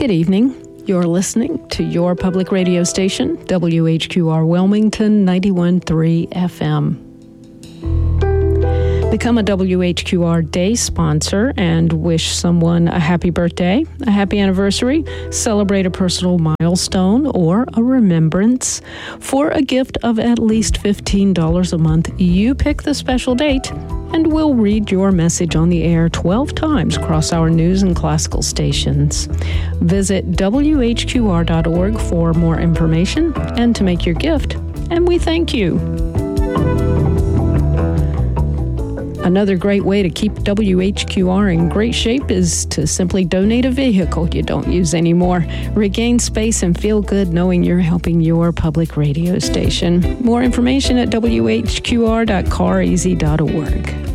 Good evening. You're listening to your public radio station, WHQR Wilmington 91.3 FM. Become a WHQR Day sponsor and wish someone a happy birthday, a happy anniversary, celebrate a personal milestone, or a remembrance. For a gift of at least $15 a month, you pick the special date, and we'll read your message on the air 12 times across our news and classical stations. Visit WHQR.org for more information and to make your gift, and we thank you. Another great way to keep WHQR in great shape is to simply donate a vehicle you don't use anymore. Regain space and feel good knowing you're helping your public radio station. More information at WHQR.careasy.org.